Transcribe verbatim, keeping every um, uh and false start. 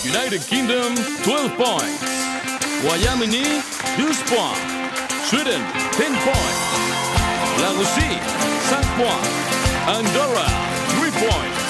United Kingdom, twelve points. Royaume-Uni, douze points. Sweden, ten points. La Russie, cinq points. Andorra, three points.